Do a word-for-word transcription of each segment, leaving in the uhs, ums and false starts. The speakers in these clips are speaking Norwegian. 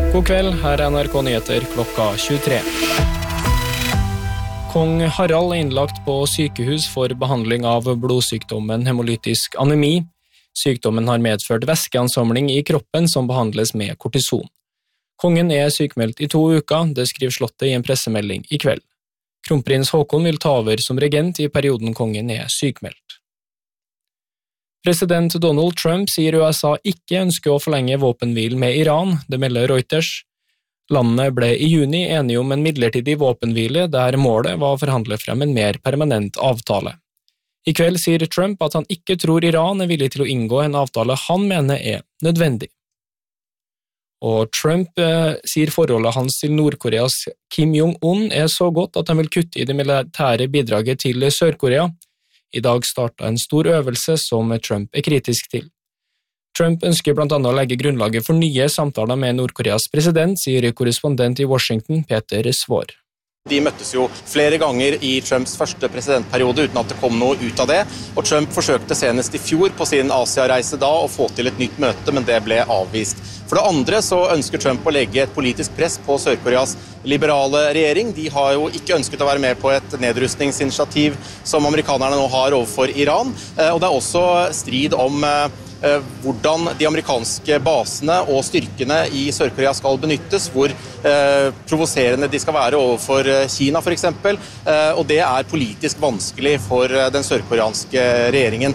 God kveld, her er N R K Nyheter klokka tjuetre. Kong Harald er innlagt på sykehus for behandling av blodsykdommen hemolytisk anemi. Sykdommen har medført væskeansamling i kroppen som behandles med kortison. Kongen er sykmeldt i to uker, det skriver Slottet i en pressemelding i kveld. Kronprins Haakon vil ta over som regent i perioden kongen er sykmeldt. President Donald Trump sier U S A ikke ønsker å forlenge våpenhvilen med Iran, det melder Reuters. Landet ble i juni enige om en midlertidig våpenhvile der målet var å forhandle frem en mer permanent avtale. I kveld sier Trump at han ikke tror Iran er villig til å inngå en avtale han mener er nødvendig. Og Trump eh, sier forholdet hans til Nordkoreas Kim Jong-un er så godt at han vil kutte i det militære bidraget til Sør-Korea. I dag startet en stor øvelse som Trump er kritisk til. Trump ønsker blant annet å legge grunnlaget for nye samtaler med Nordkoreas president, sier korrespondent i Washington Peter Svår. De møttes jo flere ganger i Trumps første presidentperiode uten at det kom noe ut av det, og Trump forsøkte senest i fjor på sin Asia-reise da å få til et nytt møte, men det ble avvist. For det andre så ønsker Trump å legge et politisk press på Sør-Koreas liberale regjering. De har jo ikke ønsket å være med på et nedrustningsinitiativ som amerikanerne nå har overfor Iran, og det er også strid om hvordan de amerikanske basene og styrkene i Sør-Korea skal benyttes, hvor eh, provoserende de skal være overfor Kina for eksempel, eh, og det er politisk vanskelig for den sørkoreanske regjeringen.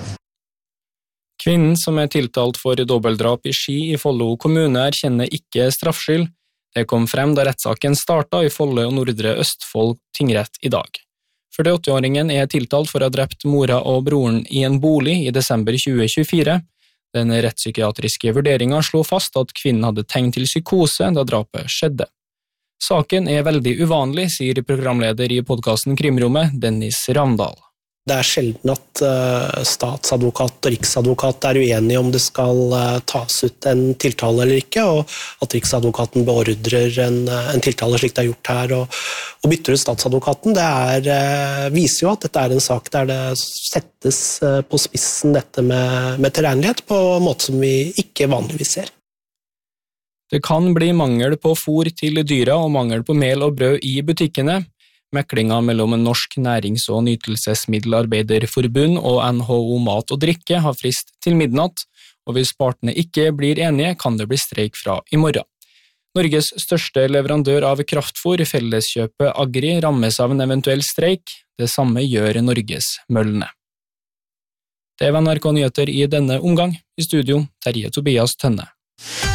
Kvinnen som er tiltalt for dobbeltdrap i Ski i Follo kommune erkjenner ikke straffskyld. Det kom frem da rettssaken startet i Follo og Nordre Østfold tingrett i dag. førtiåtte-åringen er tiltalt for å ha drept mora og broren i en bolig i desember tjue tjuefire. Den rettspsykiatriske vurderingen slo fast at kvinnen hadde tegn til psykose da drapet skjedde. Saken er veldig uvanlig, sier programleder i podcasten Krimrommet, Dennis Ravndal. Det er sjelden at uh, statsadvokat og riksadvokat er uenige om det skal uh, tas ut en tiltale eller ikke, og at riksadvokaten beordrer en, en tiltale slik det er gjort her, og, og bytter ut statsadvokaten. Det er, uh, viser jo at dette er en sak der det settes uh, på spissen dette med, med tilregnelighet på en måte som vi ikke vanligvis ser. Det kan bli mangel på fôr til dyra og mangel på mel og brød i butikkene. Meklinga mellom Norsk Nærings- og Nytelsesmiddelarbeiderforbund og N H O Mat og Drikke har frist til midnatt, og hvis partene ikke blir enige, kan det bli streik fra i morgen. Norges største leverandør av kraftfôr, Felleskjøpet Agri, rammes av en eventuell streik. Det samme gjør Norgesmøllene. Det var N R K Nyheter i denne omgang. I studio, Terje Tobias Tønne.